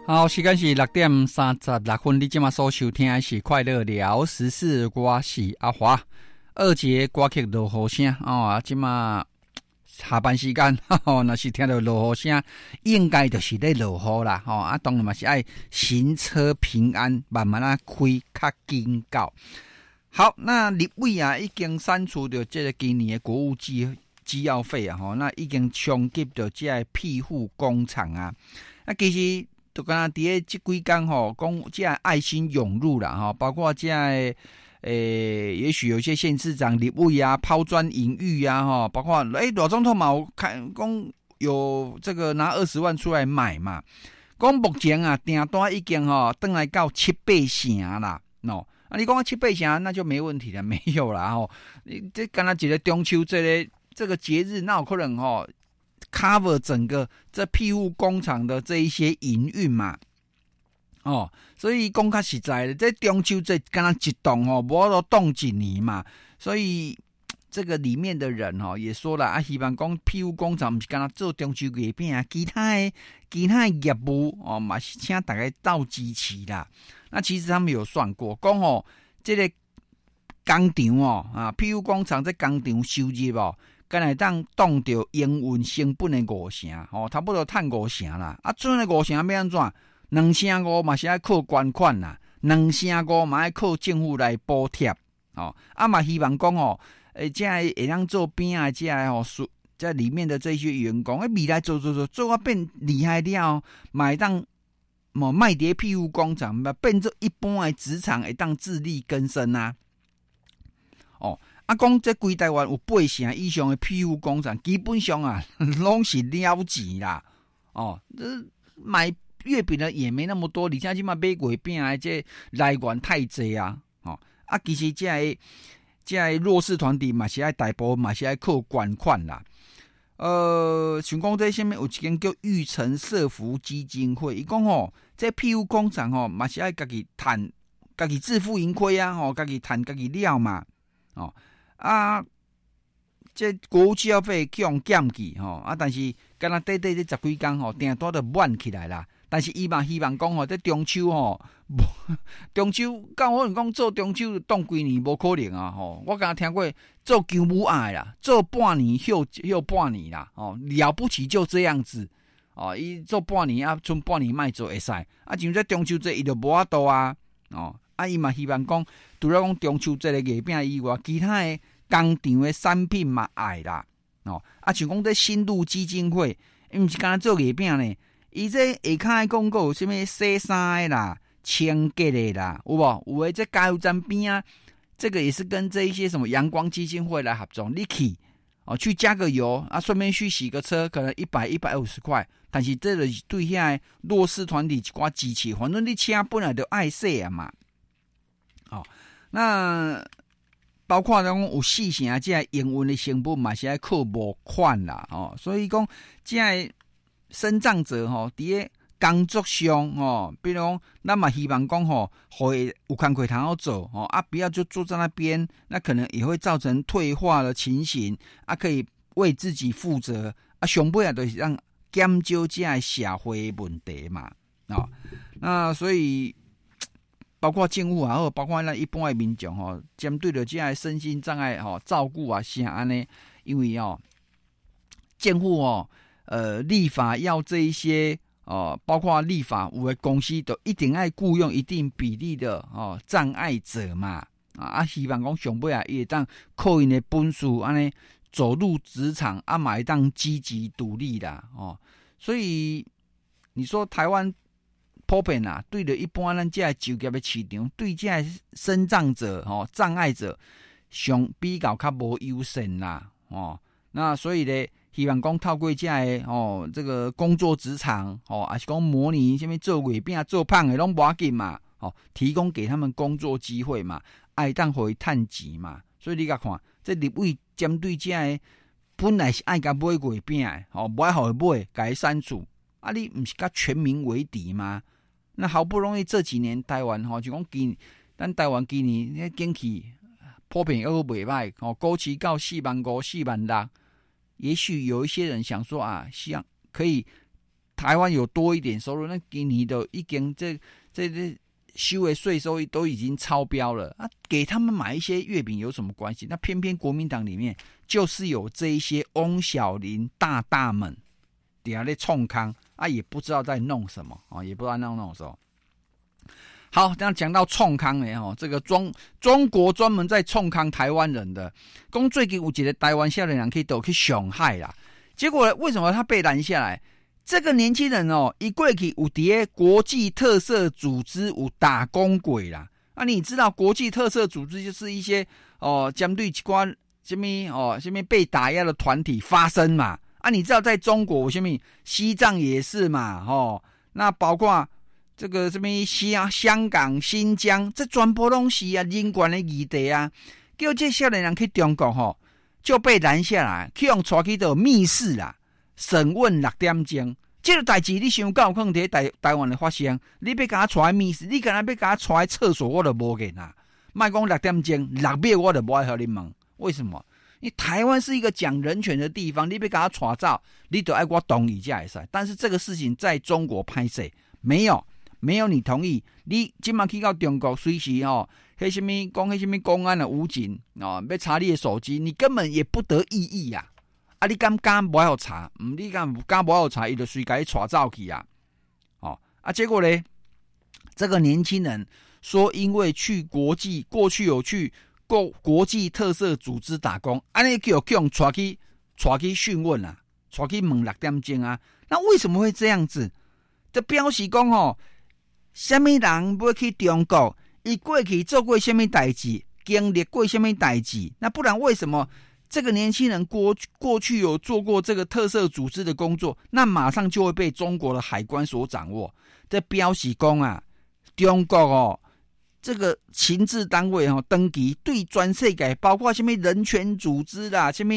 好，时间是6:36，你今晚所收听的是快乐聊时事，我是阿华。2节歌曲落雨声哦，今晚下班时间若是听到落雨声，应该就是在落雨啦当然嘛是爱行车平安，慢慢开较紧到。好，那立委啊已经删除掉这个今年的国务机要费啊那已经冲击到这个庇护工厂啊。那其实就刚刚伫这几天讲这爱心涌入啦包括这也许有些县市长、立委啊抛砖引玉啊包括罗总统嘛看讲有这个拿20万出来买嘛，讲目前啊订单已经回来到7-8成啦你讲7-8成那就没问题了，没有啦你这刚刚一个中秋这个节日，那有可能cover 整个这庇护工厂的这一些营运嘛所以讲较实在的，这中秋这刚刚一动无都动一年嘛，所以这个里面的人也说了希望讲庇护工厂不是刚刚做中秋月饼其他的业务嘛是请大家斗支持啦。那其实他们有算过讲这个工厂庇护工厂这工厂收入敢会当当到营运成本的5成差不多赚5成啦。剩的5成要安怎？2成5嘛是要靠捐款啦，2成5嘛要靠政府来补贴嘛希望讲这会当做边啊这里面的这些员工未来做啊变厉害了嘛会当卖伫庇护工厂变做一般的职场会当自力更生啊讲这规台湾有8成以上的庇护工厂，基本上拢是了钱啦买月饼的也没那么多，而且现在买月饼的这来源太济啊其实这弱势团体嘛是爱大部分嘛是爱靠捐款啦。想讲这下面有一间叫育成社福基金会，伊讲这庇护工厂嘛是爱家己赚，家己自负盈亏啊家己赚家己了嘛这国务机要费用减去但是敢若短这10几天订单就满起来啦。但是伊嘛希望讲这中秋中秋敢有可能讲做中秋当几年无可能啊我刚听过做姜母鸭啦，做半年休半年啦了不起就这样子伊做半年剩半年卖做会使像这中秋节伊就无法度啊伊嘛希望讲除了讲中秋节的月饼以外，其他的工厂的产品嘛爱啦像讲这新路基金会伊毋是干做月饼呢，伊这下骹的广告有啥物洗衫的啦、清洁的啦，有无？有的这加油站边这个也是跟这一些什么阳光基金会来合作，你去加个油顺便去洗个车，可能100-150块，但是这个对遐弱势团体一寡支持，反正你车本来就爱洗嘛那包括讲有4成这营运的成本嘛是要靠募款啦所以讲这身障者伫个工作上比如讲咱嘛希望讲互伊有工课通好做不要就坐在那边，那可能也会造成退化的情形可以为自己负责上尾就是让减少这社会问题嘛那所以包括政府包括咱一般的民众针对着这身心障碍照顾啥安尼，因为政府立法要这一些包括立法有的公司都一定要雇用一定比例的障碍者嘛希望讲上尾也会当靠因的本事安尼走入职场嘛会当积极独立啦所以你说台湾普遍对着一般咱这就业的市场，对这身障者障碍者上比较无优先啦那所以呢希望讲透过这这个工作职场还是讲模拟什么做月饼做胖的拢无要紧嘛提供给他们工作机会嘛，爱当互伊趁钱嘛。所以你甲看这立委针对这本来是爱甲买月饼的无爱互伊买，甲伊删除你毋是甲全民为敌吗？那好不容易这几年台湾就讲咱台湾今年经济普遍又袂歹股市到45000、46000，也许有一些人想说希望可以台湾有多一点收入，那给你的已经这收的税收都已经超标了啊！给他们买一些月饼有什么关系？那偏偏国民党里面就是有这一些翁小林大们底下在冲康啊，也不知道在弄什么啊，也不知道弄什么。好，这样讲到冲康呢，这个中国专门在冲康台湾人的，讲最近有一个台湾少年人去都去上海啦，结果为什么他被拦下来？这个年轻人一过去有在国际特色组织有打工过啦。啊，你知道国际特色组织就是一些针对一寡什么被打压的团体发声嘛。啊，你知道在中国有什么西藏也是嘛，那包括这个什么香港、新疆，这全部都是啊人权的议题啊。叫这少年人去中国就被拦下来，去用带去到密室啦。审问6点钟，这个代志你想到可能在台湾的发生，你要给他带密室，你可能要给他带厕所，我都无给啦。莫讲6点钟，6秒我都不爱和你问，为什么？因为台湾是一个讲人权的地方，你要给他带走，你都要我同意才会使。但是这个事情在中国拍摄没有你同意，你今晚去到中国，随时迄什么讲迄什么公安的武警要查你的手机，你根本也不得异议呀。啊！你敢不要查？你敢不要查？伊就随该带走去啊！结果呢？这个年轻人说，因为过去有去国际特色组织打工，安尼叫用带去讯问啊，带去问6点钟啊。那为什么会这样子？这表示讲什么人要去中国，伊过去做过什么代志，经历过什么代志？那不然为什么？这个年轻人过去有做过这个特色组织的工作，那马上就会被中国的海关所掌握。这表示讲啊，中国这个情治单位登记对全世界，包括什么人权组织啦、什么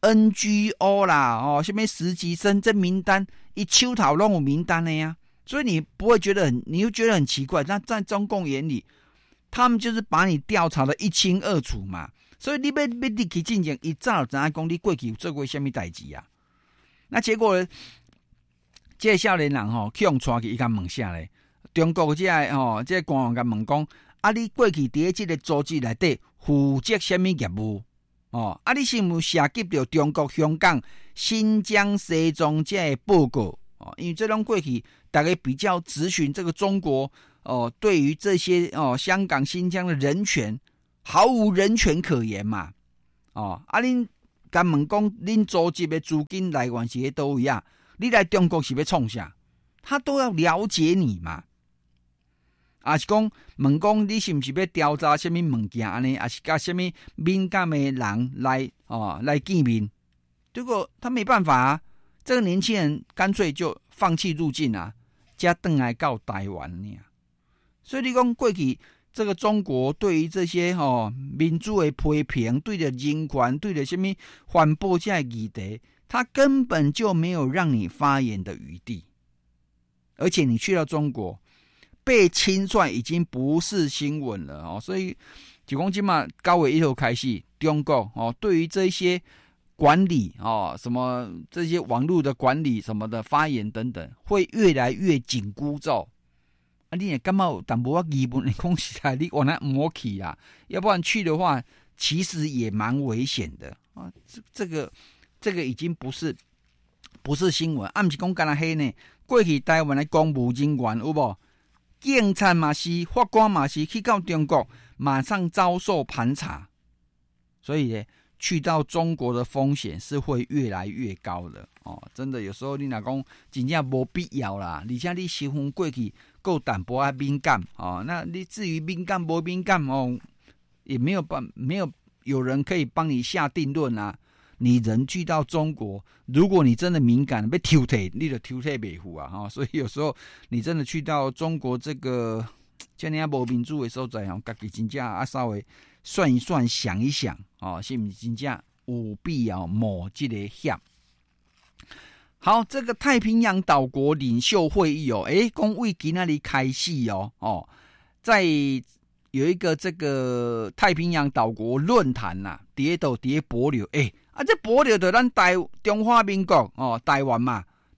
NGO 啦、什么实习生这名单，一手头拢有名单的呀。所以你不会觉得你会觉得很奇怪。那在中共眼里，他们就是把你调查的一清二楚嘛。所以你要你去进前，伊早就知影讲你过去有做过什么代志啊？那结果呢？这个少年人去用带去，伊甲问啥咧？中国这个官员甲问讲：啊，你过去伫这个组织内底负责什么业务？啊，你是毋是涉及到中国香港、新疆、西藏这个报告？因为这种过去大家比较质询这个中国对于这些香港、新疆的人权。毫无人权可言嘛？恁甲问讲，恁组织的资金来源是倒位啊？你来中国是要创啥？他都要了解你嘛？啊是讲问讲，你是不是要调查什么物件安尼？啊是甲什么敏感的人来见面？结果他没办法啊，这个年轻人干脆就放弃入境啊，才回来到台湾呢。所以你讲过去。这个中国对于这些民主的批评，对着人权，对着什么环保这些议题，他根本就没有让你发言的余地。而且你去到中国被清算已经不是新闻了所以就讲现在9月1号开始，中国对于这些管理什么这些网络的管理什么的发言等等，会越来越紧箍咒。你也感觉有淡薄疑问，你讲实在，你往那唔好去啦，要不然去的话，其实也蛮危险的啊。这个已经不是新闻，不是讲干那黑呢。过去台湾的公务人员有无？警察嘛是，法官嘛是，去到中国马上遭受盘查，所以呢，去到中国的风险是会越来越高的真的，有时候你若讲真正无必要啦，而且你身份过去够淡薄啊敏感那你至于敏感不敏感也没有人可以帮你下定论啊。你人去到中国，如果你真的敏感被抽退，你就抽退袂赴啊所以有时候你真的去到中国这个这样无民主的所在自己真正稍微算一算想一想是不是真正有必要冒这个险。好，这个太平洋岛国领袖会议讲为今天开始在有一个这个太平洋岛国论坛呐，伫咧保留这保留就咱中华民国台湾嘛，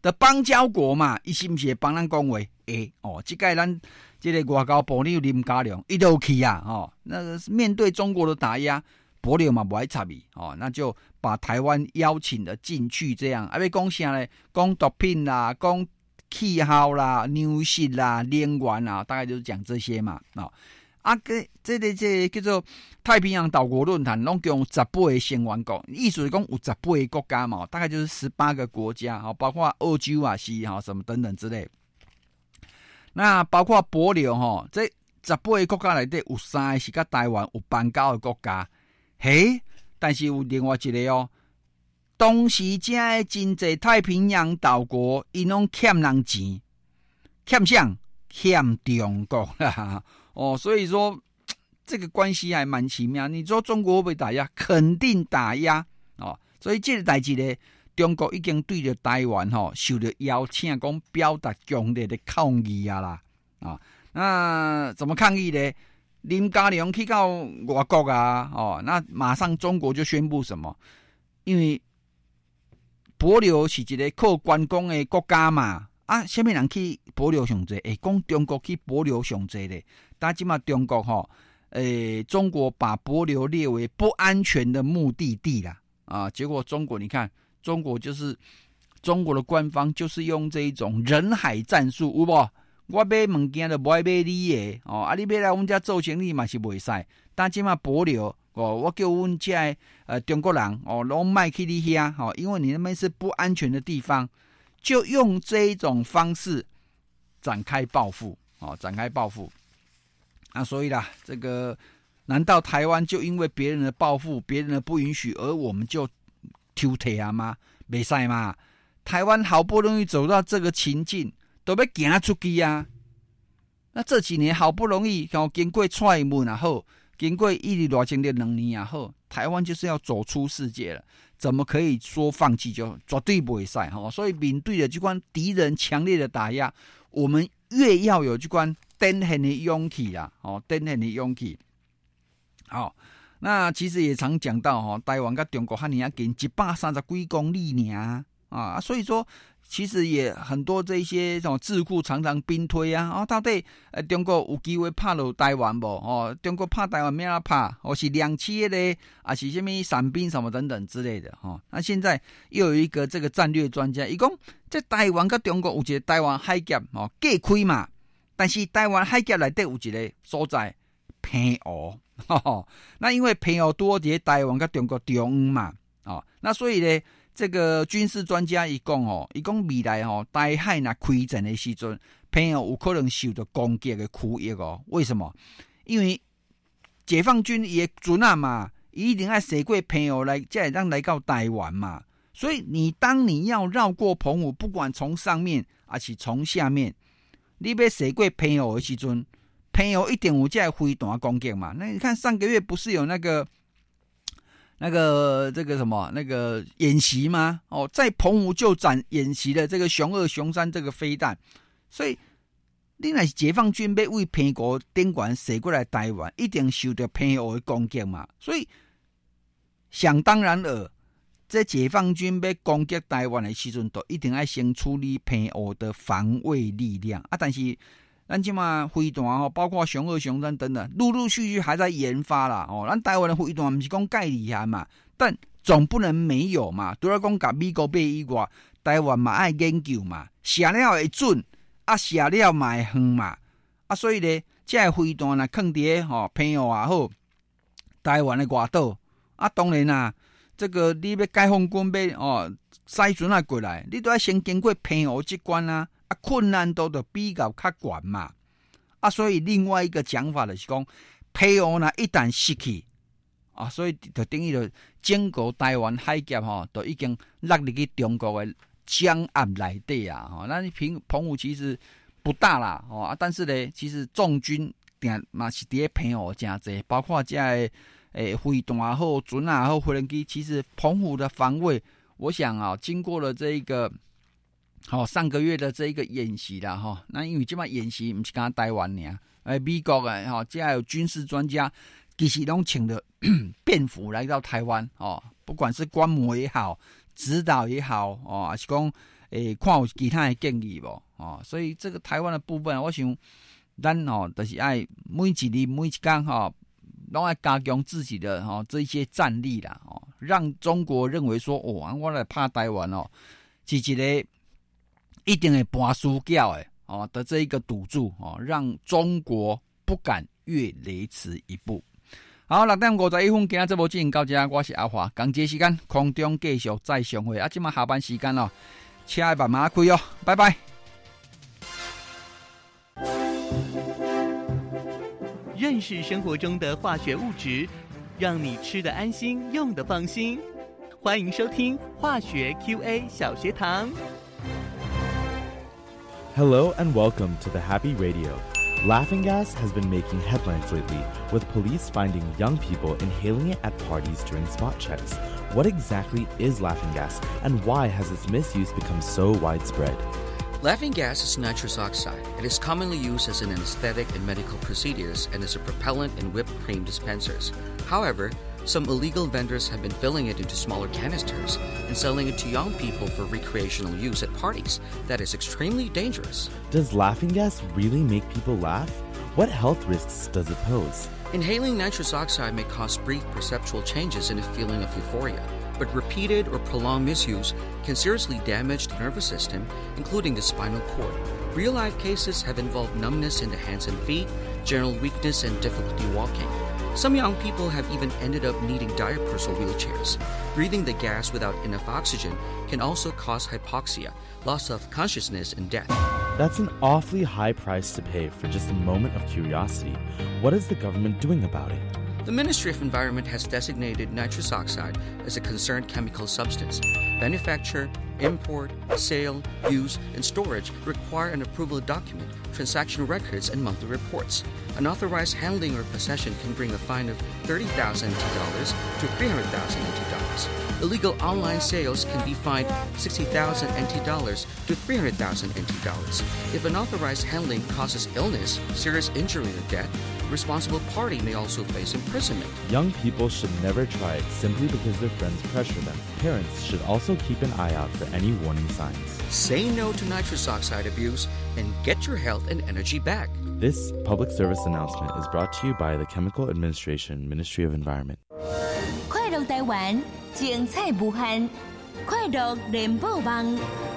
的邦交国嘛，伊是毋是会帮咱讲话？这个咱这个外交部长林佳龙一都去啊，那个面对中国的打压，帛琉嘛不爱插伊，那就把台湾邀请了进去，这样要讲啥呢？讲毒品啦，讲气候啦、粮食啦、能源啦，大概就是讲这些嘛，这叫做太平洋岛国论坛，拢共18个成员国，意思是讲有18个国家嘛，大概就是18个国家，包括澳洲啊、是什么等等之类。那包括帛琉这18个国家内底有3个是跟台湾有邦交的国家，但是有另外一个当时这的真济太平洋岛国，因拢欠人钱，欠啥？欠中国啦。所以说这个关系还蛮奇妙。你说中国会不会打压？肯定打压所以这个代志呢，中国已经对着台湾受到邀请，讲表达强烈的抗议啦。那怎么抗议呢？林佳龙去到外国那马上中国就宣布什么？因为帛琉是一个靠观光的国家嘛。什么人去帛琉上济？讲中国去帛琉上济咧。但即嘛中国中国把帛琉列为不安全的目的地啦。结果中国你看，中国就是中国的官方就是用这一种人海战术，有无？我买物件就不爱买你的你买来我们家做生意嘛是袂使。但即嘛帛琉我叫阮这中国人拢卖去你遐因为你那边是不安全的地方。就用这一种方式展开报复，所以啦，这个难道台湾就因为别人的报复、别人的不允许，而我们就抽退吗？没使嘛！台湾好不容易走到这个情境，都要行出去啊！那这几年好不容易，经过蔡英文也好，经过1多前的2年也好，台湾就是要走出世界了。怎么可以说放弃就绝对不会使所以面对着这款敌人强烈的打压，我们越要有这款展现的勇气啦，展现的勇气。那其实也常讲到台湾跟中国和你要近130几公里所以说其实也很多这些智库常常兵推到底中国有机会拍落台湾不？中国拍台湾没人拍，或是2栖的还是什么伞兵什么等等之类的那现在又有一个这个战略专家，他说这台湾跟中国有一个台湾海峡隔开嘛，但是台湾海峡内底有一个所在澎湖那因为澎湖多在台湾跟中国中央嘛那所以呢，这个军事专家他讲未来台海若开战的时阵，澎湖有可能受到攻击的区域为什么？因为解放军也准嘛，一定要驶过澎湖来，才会让来到台湾嘛。所以当你要绕过澎湖，不管从上面还是从下面，你要驶过澎湖的时阵，澎湖一定有这飞弹攻击嘛。那你看上个月不是有那个这个什么那个演习吗？在澎湖就展演习的这个雄2、雄3这个飞弹，所以你若是解放军要为澎湖顶管射过来台湾，一定受到澎湖的攻击嘛。所以想当然尔，这解放军要攻击台湾的时阵，都一定要先处理澎湖的防卫力量但是咱现在飞弹包括雄2、雄3等等，陆陆续续还在研发啦咱台湾的飞弹不是讲介厉害嘛，但总不能没有嘛。除了讲甲美国买以外，台湾嘛爱研究嘛，射了会准射了嘛会远嘛所以呢，这个飞弹若放伫澎湖也好，台湾的外岛当然这个你要解放军要驶船过来，你都要先经过澎湖这关困难度就比较较悬嘛所以另外一个讲法就是讲，澎湖一旦失去所以就等于就整个台湾海峡都已经落入去中国的掌握内底那澎湖其实不大啦但是呢，其实重军嘛是伫澎湖真济，包括这飞弹也好、船也好、飞轮机，其实澎湖的防卫，我想经过了这一个上个月的这一个演习啦那因为这摆演习不是刚台湾美国这还有军事专家其实拢穿着便服来到台湾不管是观摩也好、指导也好还是讲看有其他的建议无哦。所以这个台湾的部分，我想咱就是爱每一日每一天拢要加强自己的这一些战力啦让中国认为说我来拍台湾是一个一定会搬输掉的这一个赌注让中国不敢越雷池一步。好，6点51分，今日这部进行到这，我是阿华，同节时间空中继续再相会今晚下班时间车要慢慢开拜拜。 认识生活中的化学物质，让你吃得安心，用得放心。欢迎收听化学 QA 小学堂。 Hello and welcome to the Happy Radio. Laughing gas has been making headlines lately, with police finding young people inhaling it at parties during spot checks. What exactly is laughing gas, and why has its misuse become so widespread? Laughing gas is nitrous oxide. It is commonly used as an anesthetic in medical procedures and as a propellant in whipped cream dispensers. However, some illegal vendors have been filling it into smaller canisters and selling it to young people for recreational use at parties. That is extremely dangerous. Does laughing gas really make people laugh? What health risks does it pose? Inhaling nitrous oxide may cause brief perceptual changes in a feeling of euphoria, but repeated or prolonged misuse can seriously damage the nervous system, including the spinal cord. Real-life cases have involved numbness in the hands and feet, general weakness, and difficulty walking. Some young people have even ended up needing diapers or wheelchairs. Breathing the gas without enough oxygen can also cause hypoxia, loss of consciousness, and death. That's an awfully high price to pay for just a moment of curiosity. What is the government doing about it? The Ministry of Environment has designated nitrous oxide as a concerned chemical substance. Manufacture, import, sale, use, and storage require an approval document, transaction records, and monthly reports. Unauthorized handling or possession can bring a fine of $30,000 NT to $300,000 NT. Illegal online sales can be fined $60,000 NT to $300,000 NT. If unauthorized handling causes illness, serious injury, or death, the responsible party may also face imprisonment. Young people should never try it simply because their friends pressure them. Parents should also keep an eye out for any warning signs. Say no to nitrous oxide abuse and get your health and energy back. This public service announcement is brought to you by the Chemical Administration, Ministry of Environment. 快乐台湾，精彩无限，快乐联播网。